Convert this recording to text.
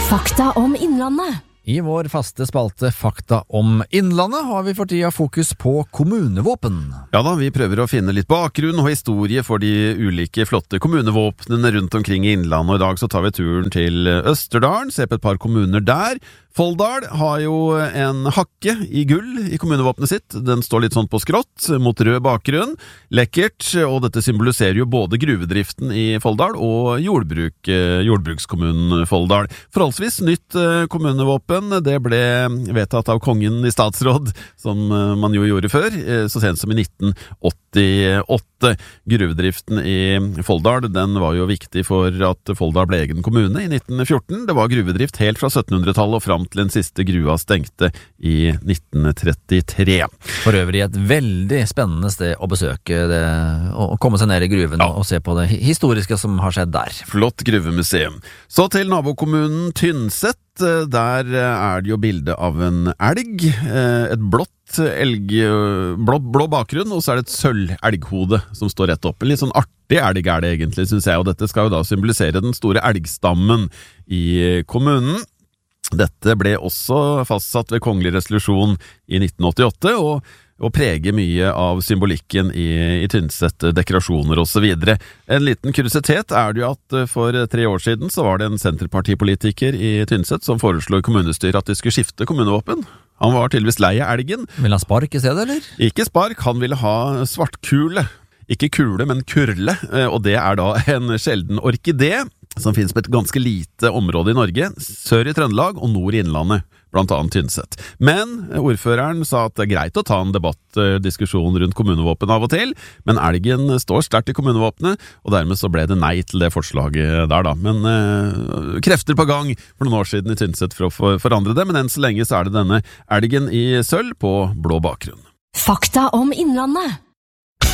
Fakta om Innlandet. I vår faste spalte Fakta om Innlandet har vi for tida fokus på kommunevåpen. Ja da, vi prøver å finne litt bakgrunn og historie for de ulike flotte kommunevåpnene rundt omkring i Innlandet, og i dag så tar vi turen til Østerdalen, se på et par kommuner der. Folldal har jo en hakke i gull i kommunevåpnet sitt. Den står litt sånn på skrått, mot rød bakgrunn. Lekkert, og dette symboliserer jo både gruvedriften i Folldal og jordbrukskommunen Folldal. Forholdsvis nytt kommunevåpen. Det ble vedtatt av kongen i statsråd, som man jo gjorde før, så sent som i 1988. Gruvedriften i Folldal, den var jo viktig for at Folldal ble egen kommune i 1914. Det var gruvedrift helt fra 1700-tallet og fram til den siste grua stengte i 1933. For øvrig et veldig spennende sted å besøke det, å komme seg ned i gruven og se på det historiske som har skjedd der. Flott gruvemuseum. Så til nabokommunen Tynset. Der er det jo bilde av en elg, et blå bakgrunn, og så er det et sølvelghode som står rett opp. En litt sånn artig elg er det egentlig, synes jeg, og dette skal jo da symbolisere den store elgstammen i kommunen. Dette ble også fastsatt ved kongelig resolusjon i 1988, og preger mye av symbolikken i Tynset, dekorasjoner og så videre. En liten kuriositet er det jo at for 3 år siden så var det en senterpartipolitiker i Tynset som foreslo i kommunestyret at de skulle skifte kommunevåpen. Han var tydeligvis lei av elgen. Vil han spark i stedet, eller? Ikke spark, han ville ha svartkule. Ikke kule, men kurle, og det er da en sjelden orkidé som finnes på et ganske lite område i Norge, sør i Trøndelag og nord i Innlandet, blant annet Tynset. Men ordføreren sa at det er greit å ta en diskusjon rundt kommunevåpen av og til, men elgen står sterkt i kommunevåpenet, og dermed så ble det nei til det forslaget der da. Men krefter på gang for noen år siden i Tynset for å forandre det, men enn så lenge så er det denne elgen i sølv på blå bakgrunn. Fakta om Innlandet.